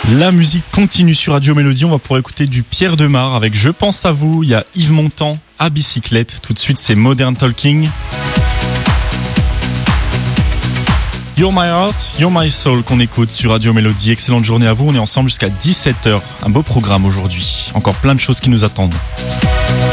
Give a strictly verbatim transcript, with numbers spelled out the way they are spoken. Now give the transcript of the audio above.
La musique continue sur Radio Mélodie. On va pouvoir écouter du Pierre Demar avec Je pense à vous. Il y a Yves Montand à bicyclette. Tout de suite, c'est Modern Talking. You're My Heart, You're My Soul qu'on écoute sur Radio Mélodie. Excellente journée à vous. On est ensemble jusqu'à dix-sept heures. Un beau programme aujourd'hui. Encore plein de choses qui nous attendent.